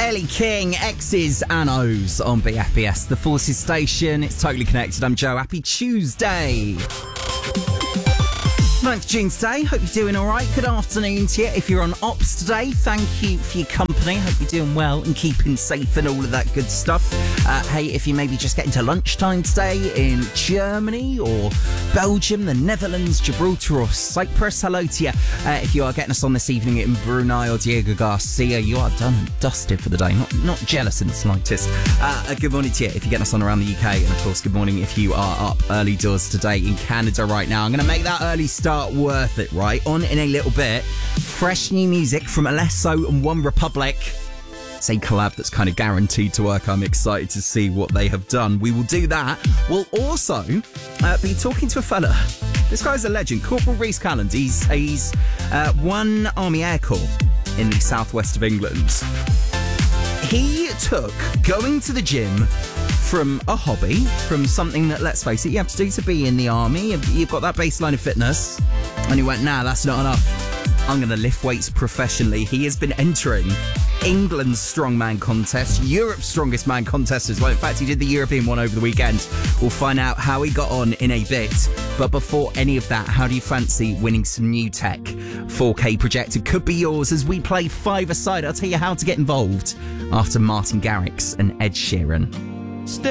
Gayle King, X's and O's on BFBS, the Forces Station. It's totally connected. I'm Joe. Happy Tuesday. 9th June today. Hope you're doing all right. Good afternoon to you. If you're on ops today, thank you for your company. Hope you're doing well and keeping safe and all of that good stuff. Hey, if you maybe just getting to lunchtime today in Germany or Belgium, the Netherlands, Gibraltar or Cyprus, hello to you. If you are getting us on this evening in Brunei or Diego Garcia, you are done and dusted for the day. Not jealous in the slightest. Good morning to you if you're getting us on around the UK. And of course, good morning if you are up early doors today in Canada right now. I'm going to make that early start worth it, right? On in a little bit, fresh new music from Alesso and One Republic. It's a collab that's kind of guaranteed to work. I'm excited to see what they have done. We will do that. We'll also be talking to a fella. This guy's a legend, Corporal Reece Calland. He's one Army Air Corps in the southwest of England. He took going to the gym from a hobby, from something that, let's face it, you have to do to be in the army. You've got that baseline of fitness. And he went, nah, that's not enough. I'm going to lift weights professionally. He has been entering England's strongman contest, Europe's strongest man contest as well. In fact, he did the European one over the weekend. We'll find out how he got on in a bit. But before any of that, how do you fancy winning some new tech? 4K projector could be yours as we play five-a-side. I'll tell you how to get involved after Martin Garrix and Ed Sheeran.